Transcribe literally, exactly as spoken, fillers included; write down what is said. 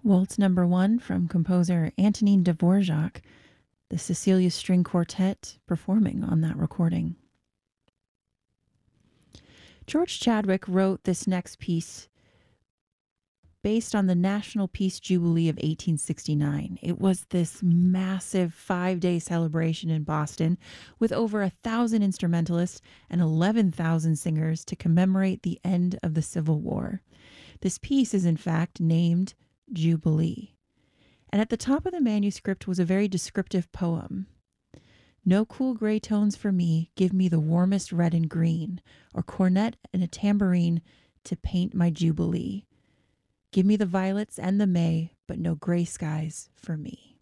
Waltz number one from composer Antonin Dvorak, the Cecilia String Quartet performing on that recording. George Chadwick wrote this next piece based on the National Peace Jubilee of eighteen sixty-nine. It was this massive five-day celebration in Boston with over a thousand instrumentalists and eleven thousand singers to commemorate the end of the Civil War. This piece is in fact named Jubilee. And at the top of the manuscript was a very descriptive poem. No cool gray tones for me, give me the warmest red and green, or cornet and a tambourine to paint my Jubilee. Give me the violets and the May, but no gray skies for me.